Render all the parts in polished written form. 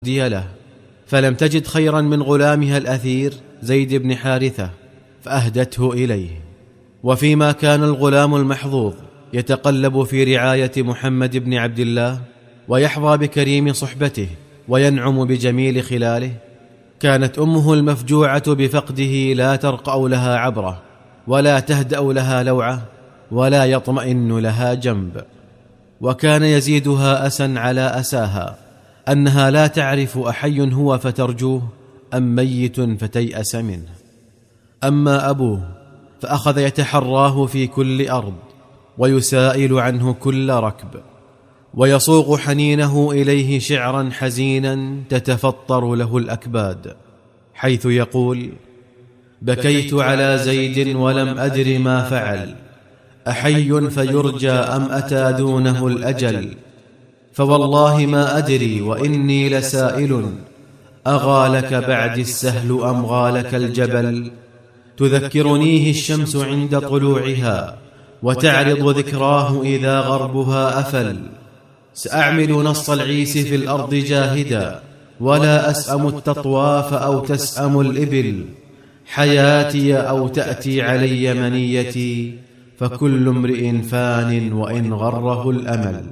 دي له، فلم تجد خيرا من غلامها الأثير زيد بن حارثة فأهدته إليه. وفيما كان الغلام المحظوظ يتقلب في رعاية محمد بن عبد الله ويحظى بكريم صحبته وينعم بجميل خلاله، كانت أمه المفجوعة بفقده لا ترقأ لها عبرة ولا تهدأ لها لوعة ولا يطمئن لها جنب. وكان يزيدها أسا على أساها أنها لا تعرف أحي هو فترجوه أم ميت فتيأس منه. أما أبوه فأخذ يتحراه في كل أرض ويسائل عنه كل ركب، ويصوغ حنينه إليه شعرا حزينا تتفطر له الأكباد، حيث يقول: بكيت على زيد ولم أدر ما فعل، أحي فيرجى أم أتى دونه الأجل، فوالله ما أدري وإني لسائل، أغالك بعد السهل أم غالك الجبل، تذكرنيه الشمس عند طلوعها وتعرض ذكراه إذا غربها أفل، سأعمل نص العيس في الأرض جاهدا ولا أسأم التطواف أو تسأم الإبل، حياتي أو تأتي علي منيتي، فكل امرئ فان وإن غره الأمل.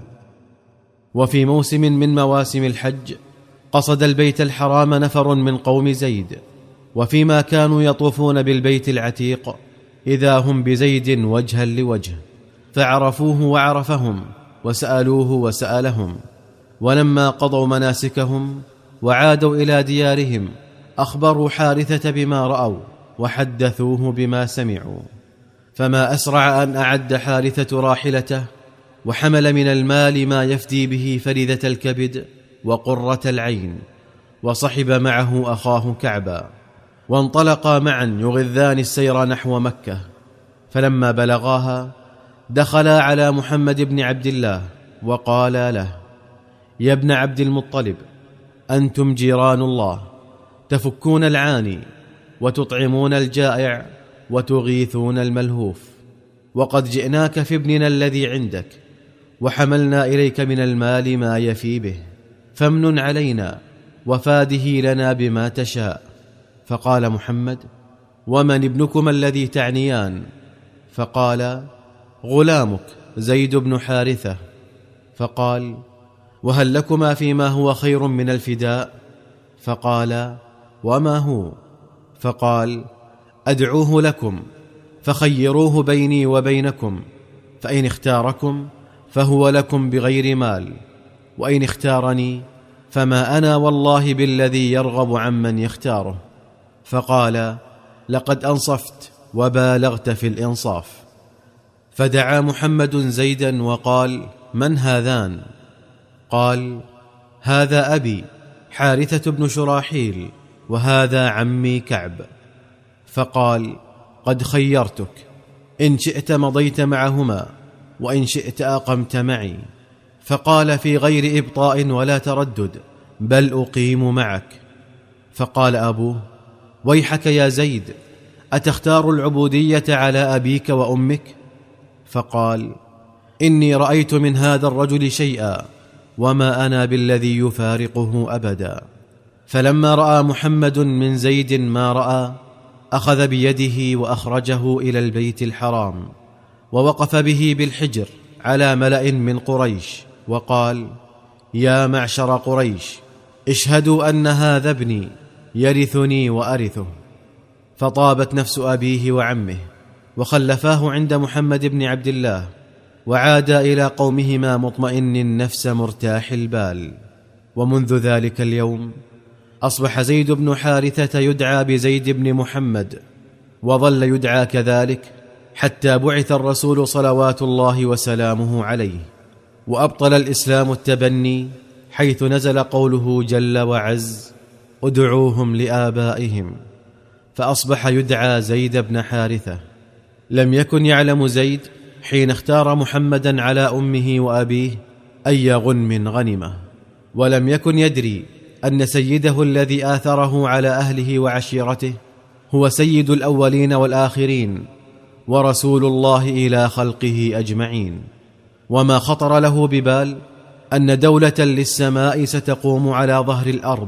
وفي موسم من مواسم الحج قصد البيت الحرام نفر من قوم زيد، وفيما كانوا يطوفون بالبيت العتيق إذا هم بزيد وجها لوجه، فعرفوه وعرفهم وسألوه وسألهم. ولما قضوا مناسكهم وعادوا إلى ديارهم أخبروا حارثة بما رأوا وحدثوه بما سمعوا، فما أسرع أن أعد حارثة راحلته وحمل من المال ما يفدي به فريدة الكبد وقرة العين، وصحب معه أخاه كعبا، وانطلقا معا يغذان السير نحو مكة. فلما بلغاها دخلا على محمد بن عبد الله وقالا له: يا ابن عبد المطلب، أنتم جيران الله، تفكون العاني وتطعمون الجائع وتغيثون الملهوف، وقد جئناك في ابننا الذي عندك، وحملنا إليك من المال ما يفي به، فامنن علينا وفاده لنا بما تشاء. فقال محمد: ومن ابنكما الذي تعنيان؟ فقال: غلامك زيد بن حارثة. فقال: وهل لكما فيما هو خير من الفداء؟ فقال: وما هو؟ فقال: أدعوه لكم فخيروه بيني وبينكم، فإن اختاركم فهو لكم بغير مال، وإن اختارني فما أنا والله بالذي يرغب عمن يختاره. فقال: لقد أنصفت وبالغت في الإنصاف. فدعا محمد زيدا وقال: من هذان؟ قال: هذا أبي حارثة بن شراحيل، وهذا عمي كعب. فقال: قد خيرتك، إن شئت مضيت معهما وإن شئت أقمت معي. فقال في غير إبطاء ولا تردد: بل أقيم معك. فقال أبوه: ويحك يا زيد، أتختار العبودية على أبيك وأمك؟ فقال: إني رأيت من هذا الرجل شيئا وما أنا بالذي يفارقه أبدا. فلما رأى محمد من زيد ما رأى أخذ بيده وأخرجه إلى البيت الحرام، ووقف به بالحجر على ملأ من قريش وقال: يا معشر قريش، اشهدوا أن هذا ابني يرثني وأرثه. فطابت نفس أبيه وعمه وخلفاه عند محمد بن عبد الله، وعادا إلى قومهما مطمئن النفس مرتاح البال. ومنذ ذلك اليوم أصبح زيد بن حارثة يدعى بزيد بن محمد، وظل يدعى كذلك حتى بعث الرسول صلوات الله وسلامه عليه، وأبطل الإسلام التبني، حيث نزل قوله جل وعز: ادعوهم لآبائهم، فأصبح يدعى زيد بن حارثة. لم يكن يعلم زيد حين اختار محمدا على أمه وأبيه أي غنم غنمه، ولم يكن يدري أن سيده الذي آثره على أهله وعشيرته هو سيد الأولين والآخرين ورسول الله إلى خلقه أجمعين. وما خطر له ببال أن دولة للسماء ستقوم على ظهر الأرض